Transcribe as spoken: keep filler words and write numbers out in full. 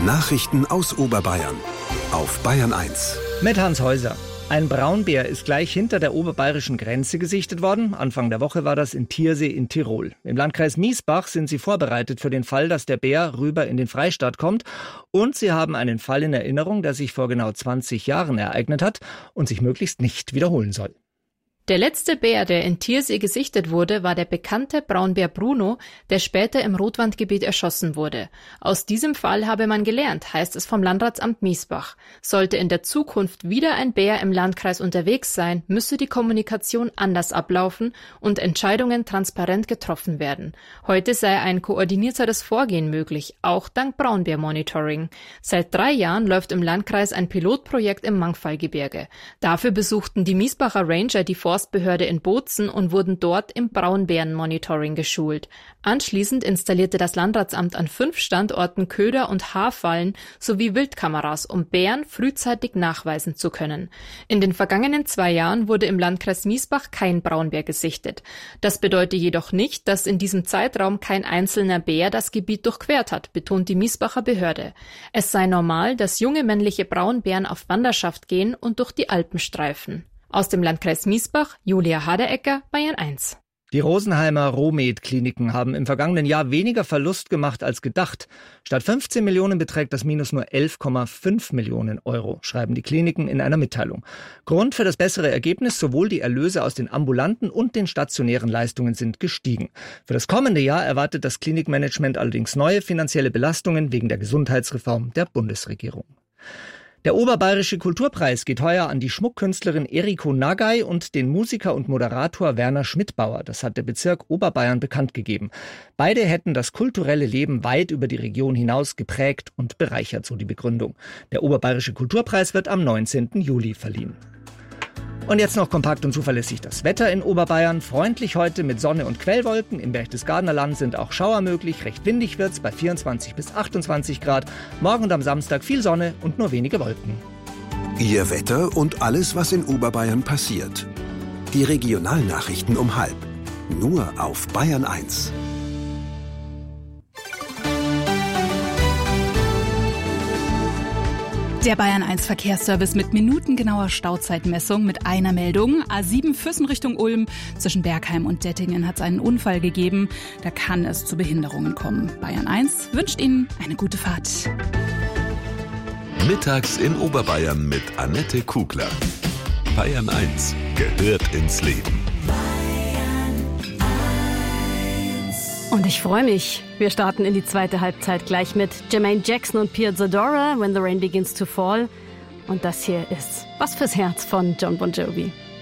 Nachrichten aus Oberbayern auf Bayern eins. Mit Hans Häuser. Ein Braunbär ist gleich hinter der oberbayerischen Grenze gesichtet worden. Anfang der Woche war das in Thiersee in Tirol. Im Landkreis Miesbach sind sie vorbereitet für den Fall, dass der Bär rüber in den Freistaat kommt. Und sie haben einen Fall in Erinnerung, der sich vor genau zwanzig Jahren ereignet hat und sich möglichst nicht wiederholen soll. Der letzte Bär, der in Thiersee gesichtet wurde, war der bekannte Braunbär Bruno, der später im Rotwandgebiet erschossen wurde. Aus diesem Fall habe man gelernt, heißt es vom Landratsamt Miesbach. Sollte in der Zukunft wieder ein Bär im Landkreis unterwegs sein, müsse die Kommunikation anders ablaufen und Entscheidungen transparent getroffen werden. Heute sei ein koordinierteres Vorgehen möglich, auch dank Braunbär-Monitoring. Seit drei Jahren läuft im Landkreis ein Pilotprojekt im Mangfallgebirge. Dafür besuchten die Miesbacher Ranger die Forstbehörde in Bozen und wurden dort im Braunbären-Monitoring geschult. Anschließend installierte das Landratsamt an fünf Standorten Köder- und Haarfallen sowie Wildkameras, um Bären frühzeitig nachweisen zu können. In den vergangenen zwei Jahren wurde im Landkreis Miesbach kein Braunbär gesichtet. Das bedeutet jedoch nicht, dass in diesem Zeitraum kein einzelner Bär das Gebiet durchquert hat, betont die Miesbacher Behörde. Es sei normal, dass junge männliche Braunbären auf Wanderschaft gehen und durch die Alpen streifen. Aus dem Landkreis Miesbach, Julia Haderecker, Bayern eins. Die Rosenheimer Romed-Kliniken haben im vergangenen Jahr weniger Verlust gemacht als gedacht. Statt fünfzehn Millionen beträgt das Minus nur elf Komma fünf Millionen Euro, schreiben die Kliniken in einer Mitteilung. Grund für das bessere Ergebnis: sowohl die Erlöse aus den ambulanten und den stationären Leistungen sind gestiegen. Für das kommende Jahr erwartet das Klinikmanagement allerdings neue finanzielle Belastungen wegen der Gesundheitsreform der Bundesregierung. Der Oberbayerische Kulturpreis geht heuer an die Schmuckkünstlerin Eriko Nagay und den Musiker und Moderator Werner Schmidbauer. Das hat der Bezirk Oberbayern bekannt gegeben. Beide hätten das kulturelle Leben weit über die Region hinaus geprägt und bereichert, so die Begründung. Der Oberbayerische Kulturpreis wird am neunzehnten Juli verliehen. Und jetzt noch kompakt und zuverlässig das Wetter in Oberbayern. Freundlich heute mit Sonne und Quellwolken. Im Berchtesgadener Land sind auch Schauer möglich. Recht windig wird's bei vierundzwanzig bis achtundzwanzig Grad. Morgen und am Samstag viel Sonne und nur wenige Wolken. Ihr Wetter und alles, was in Oberbayern passiert. Die Regionalnachrichten um halb. Nur auf Bayern eins. Der Bayern eins Verkehrsservice mit minutengenauer Stauzeitmessung mit einer Meldung. A sieben Füssen Richtung Ulm. Zwischen Bergheim und Dettingen hat es einen Unfall gegeben. Da kann es zu Behinderungen kommen. Bayern eins wünscht Ihnen eine gute Fahrt. Mittags in Oberbayern mit Annette Kugler. Bayern eins gehört ins Leben. Und ich freue mich. Wir starten in die zweite Halbzeit gleich mit Jermaine Jackson und Pia Zadora, When the Rain Begins to Fall. Und das hier ist Was fürs Herz von John Bon Jovi.